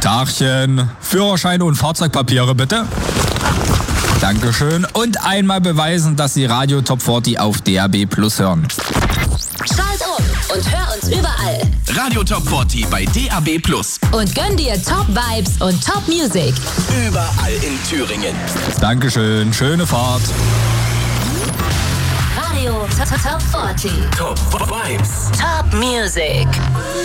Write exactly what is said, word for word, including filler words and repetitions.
Tagchen. Führerschein und Fahrzeugpapiere bitte. Dankeschön. Und einmal beweisen, dass Sie Radio Top vierzig auf D A B Plus hören. Schalt um und hör uns überall. Radio Top vierzig bei D A B Plus. Und gönn dir Top Vibes und Top Music. Überall in Thüringen. Dankeschön. Schöne Fahrt. Radio Top vierzig. Top Vibes. Top Music.